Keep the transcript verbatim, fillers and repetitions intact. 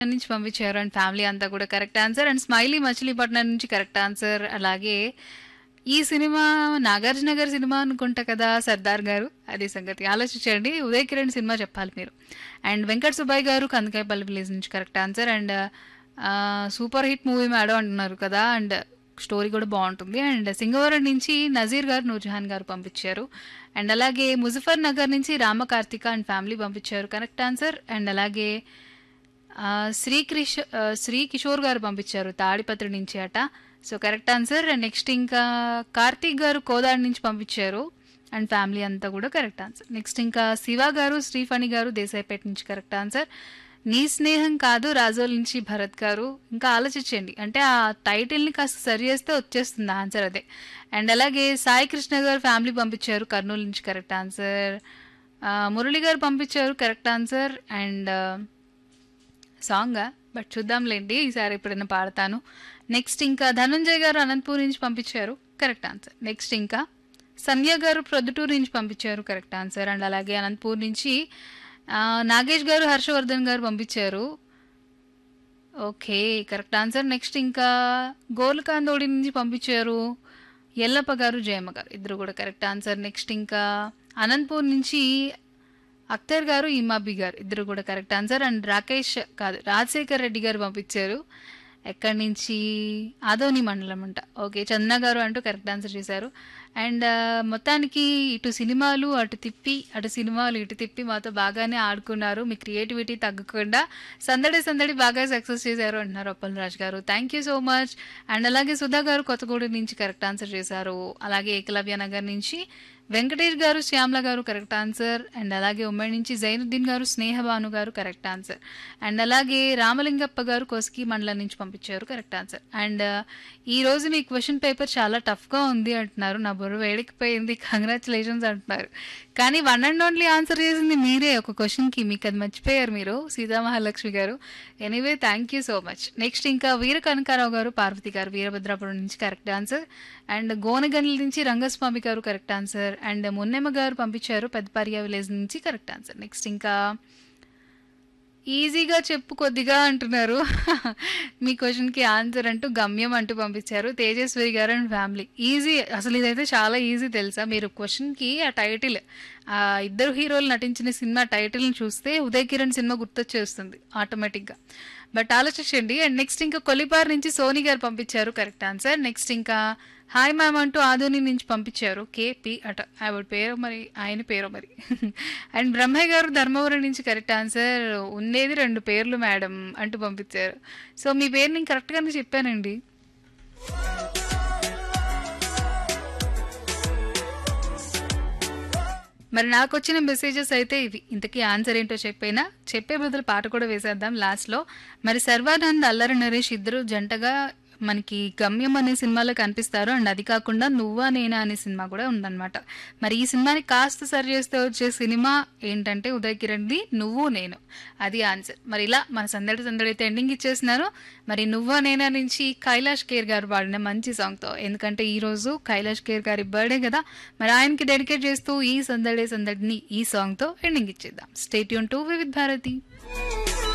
నుంచి పంపించారు and family అంతా కూడా correct answer. And smiley Machilipatnam నుంచి కరెక్ట్ ఆన్సర్. అలాగే ఈ సినిమా నాగార్జున గారి సినిమా అనుకుంటా కదా సర్దార్ గారు, అదే సంగతి ఆలోచించండి. ఉదయ్ కిరణ్ సినిమా చెప్పాలి మీరు. అండ్ వెంకట్ సుబ్బయ్య గారు కందకాయపల్లి విలేజ్ నుంచి correct answer. And super hit movie madam అంటున్నారు కదా, అండ్ స్టోరీ కూడా బాగుంటుంది. అండ్ సింగవరం నుంచి నజీర్ గారు నూర్జహాన్ గారు పంపించారు. అండ్ అలాగే ముజఫర్ నగర్ నుంచి రామకార్తిక అండ్ ఫ్యామిలీ పంపించారు కరెక్ట్ ఆన్సర్. అండ్ అలాగే ఆ, శ్రీ క్రిష్ ఆ, శ్రీ కిషోర్ గారు పంపించారు తాడిపత్రి నుంచి అట. So correct answer. And next ఇంకా కార్తీక్ గారు కోదాడి నుంచి పంపించారు అండ్ ఫ్యామిలీ అంతా కూడా కరెక్ట్ ఆన్సర్. నెక్స్ట్ ఇంకా శివ గారు శ్రీఫణి గారు దేశాయిపేట నుంచి కరెక్ట్ ఆన్సర్. నీ స్నేహం కాదు రాజోల్ నుంచి భరత్ గారు. ఇంకా ఆలోచించండి, అంటే ఆ టైటిల్ని కాస్త సరి చేస్తే వచ్చేస్తుంది ఆన్సర్ అదే. అండ్ అలాగే సాయి కృష్ణ గారు ఫ్యామిలీ పంపించారు కర్నూలు నుంచి కరెక్ట్ ఆన్సర్. ఆ, మురళి గారు పంపించారు correct answer. And Sanga but చూద్దాంలేండి, ఈసారి ఎప్పుడైనా పాడతాను. నెక్స్ట్ ఇంకా ధనంజయ్ గారు అనంతపూర్ నుంచి పంపించారు కరెక్ట్ ఆన్సర్. నెక్స్ట్ ఇంకా సంధ్య గారు ప్రొద్దుటూరు నుంచి పంపించారు కరెక్ట్ ఆన్సర్. అండ్ అలాగే అనంతపూర్ నుంచి ఆ, నాగేష్ గారు హర్షవర్ధన్ గారు పంపించారు. Okay correct answer. నెక్స్ట్ ఇంకా గోల్కాందోడి నుంచి పంపించారు ఎల్లప్ప గారు జయమ్మ గారు, ఇద్దరు కూడా కరెక్ట్ ఆన్సర్. నెక్స్ట్ ఇంకా అనంతపూర్ నుంచి అఖ్తర్ గారు ఇమాబి గారు, ఇద్దరు కూడా కరెక్ట్ ఆన్సర్. అండ్ రాకేష్ కాదు రాజశేఖర్ రెడ్డి గారు పంపించారు ఎక్కడి నుంచి, ఆదోని మండలం అంట. ఓకే చందన గారు అంటూ కరెక్ట్ ఆన్సర్ చేశారు. అండ్ మొత్తానికి ఇటు సినిమాలు అటు తిప్పి అటు సినిమాలు ఇటు తిప్పి మాతో బాగానే ఆడుకున్నారు. మీ క్రియేటివిటీ తగ్గకుండా సందడి సందడి బాగా సక్సెస్ చేశారు అంటున్నారు అప్పల్ రాజ్ గారు. Thank you so much. And అలాగే సుధా గారు కొత్తగూడెం నుంచి కరెక్ట్ ఆన్సర్ చేశారు. అలాగే ఏకలవ్య నగర్ నుంచి వెంకటేష్ గారు శ్యామ్ల గారు కరెక్ట్ ఆన్సర్. అండ్ అలాగే ఉమ్మడి నుంచి జైనుద్దీన్ గారు స్నేహభాను గారు కరెక్ట్ ఆన్సర్. అండ్ అలాగే రామలింగప్ప గారు కోస్కి మండలం నుంచి పంపించారు కరెక్ట్ ఆన్సర్. అండ్ ఈ రోజు మీ క్వశ్చన్ పేపర్ చాలా టఫ్గా ఉంది అంటున్నారు, నా బుర్ర వేడికిపోయింది, కంగ్రాచులేషన్స్ అంటున్నారు. కానీ వన్ అండ్ ఓన్లీ ఆన్సర్ చేసింది మీరే ఒక క్వశ్చన్కి, మీకు అది మర్చిపోయారు మీరు సీతామహాలక్ష్మి గారు. Anyway thank you so much. Next ఇంకా వీర కనకారావు గారు పార్వతి గారు వీరభద్రాపురం నుంచి కరెక్ట్ ఆన్సర్. అండ్ గోనగండ్ల నుంచి రంగస్వామి గారు కరెక్ట్ ఆన్సర్. అండ్ మున్నెమ్మ గారు పంపించారు పెద్దపర్య విలేజ్ నుంచి కరెక్ట్ ఆన్సర్. నెక్స్ట్ ఇంకా ఈజీగా చెప్పు కొద్దిగా అంటున్నారు మీ క్వశ్చన్కి ఆన్సర్ అంటూ గమ్యం అంటూ పంపించారు తేజస్వరి గారు అండ్ ఫ్యామిలీ. ఈజీ అసలు, ఇదైతే చాలా ఈజీ తెలుసా. మీరు క్వశ్చన్కి ఆ టైటిల్, ఆ ఇద్దరు హీరోలు నటించిన సినిమా టైటిల్ని చూస్తే ఉదయ్ కిరణ్ సినిమా గుర్తొచ్చేస్తుంది ఆటోమేటిక్గా. బట్ ఆలోచించండి. అండ్ నెక్స్ట్ ఇంకా కొలిపార్ నుంచి సోని గారు పంపించారు కరెక్ట్ ఆన్సర్. నెక్స్ట్ ఇంకా హాయ్ మ్యామ్ అంటూ ఆదోని నుంచి పంపించారు కేపీ అట, ఆవిడ పేరు మరి ఆయన పేరు మరి అండ్ బ్రహ్మయ్య గారు ధర్మవరం నుంచి కరెక్ట్ ఆన్సర్. ఉండేది రెండు పేర్లు మేడం అంటూ పంపించారు. సో మీ పేరు నేను కరెక్ట్గానే చెప్పానండి. మరి నాకు వచ్చిన మెసేజెస్ అయితే ఇవి. ఇంతకీ ఆన్సర్ ఏంటో చెప్పేనా, చెప్పే బదులు పాట కూడా వేసేద్దాం లాస్ట్లో. మరి సర్వానంద్ అల్లరి నరేష్ ఇద్దరు జంటగా మనకి గమ్యం అనే సినిమాలో కనిపిస్తారు. అండ్ అది కాకుండా నువ్వా నేనా అనే సినిమా కూడా ఉందన్నమాట. మరి ఈ సినిమాని కాస్త సరి చేస్తే వచ్చే సినిమా ఏంటంటే ఉదయ్ కిరణ్ది నువ్వు నేను, అది ఆన్సర్. మరి ఇలా మన సందడి సందడి అయితే ఎండింగ్ ఇచ్చేసినారు. మరి నువ్వా నేనా నుంచి కైలాష్ కేర్ గారు పాడిన మంచి సాంగ్తో, ఎందుకంటే ఈరోజు కైలాష్ కేర్ గారి బర్త్డే కదా, మరి ఆయనకి డెడికేట్ చేస్తూ ఈ సందడే సందడిని ఈ సాంగ్తో ఎండింగ్ ఇచ్చేద్దాం. Stay tune to Vividh Bharati.